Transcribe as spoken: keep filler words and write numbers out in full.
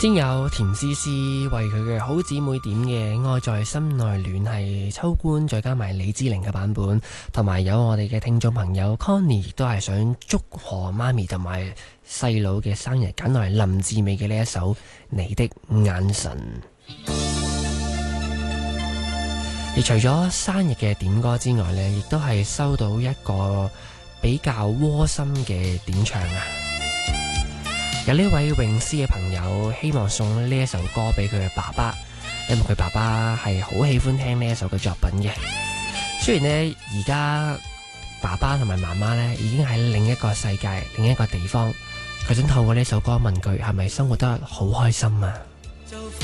先有田詩詩為佢嘅好姊妹點嘅《愛在心內暖》係秋官，再加埋李志玲嘅版本，同埋有我哋嘅聽眾朋友 Connie 亦都係想祝賀媽咪同埋細佬嘅生日，揀來林志美嘅呢一首《你的眼神》。而除咗生日嘅點歌之外呢，亦都係收到一個比較窩心嘅點唱啊！有呢位泳師嘅朋友希望送呢一首歌俾佢嘅爸爸，因為佢爸爸係好喜歡聽呢一首嘅作品嘅。雖然呢，而家爸爸同埋媽媽呢已經喺另一個世界、另一個地方，佢想透過呢首歌問佢係咪生活得好開心啊？